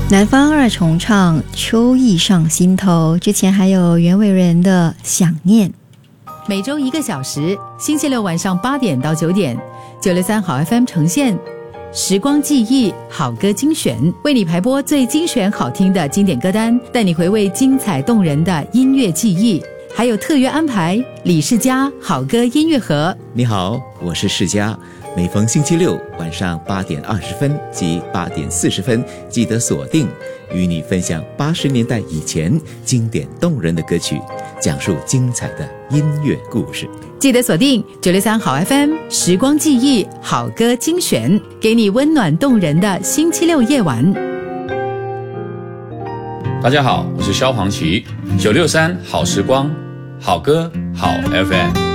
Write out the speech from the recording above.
南方二重唱秋意上心头，之前还有袁惟仁的想念。 每周1个小时，星期六晚上8点到9点，963好 FM 呈现时光记忆好歌精选，为你排播最精选好听的经典歌单，带你回味精彩动人的音乐记忆。还有特约安排李世嘉好歌音乐盒。 你好，我是世嘉，每逢星期六晚上8点20分及8点40分，记得锁定，与你分享80年代以前经典动人的歌曲，讲述精彩的音乐故事。 记得锁定963好 FM 时光记忆好歌精选，给你温暖动人的星期六夜晚。 大家好，我是萧煌奇，963好时光，好歌好 FM。